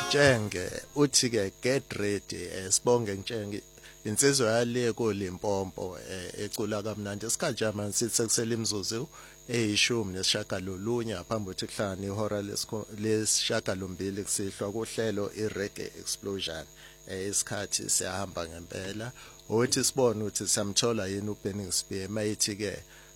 Ntshenge uthi ke get ready sibonge Ntshenge insizwa yale koLimpopo ecula kamnandi isikhathi manje sithi sekusele imizuzu eyishumi nesishagalolunye ngaphambi kokuthi kuhlangane ihora lesishagalombili kusihlwa kuhlelo iReggae Explosion isikhathi siyahamba ngempela uthi sibone ukuthi samthola yini uBenning Spear mayithi ke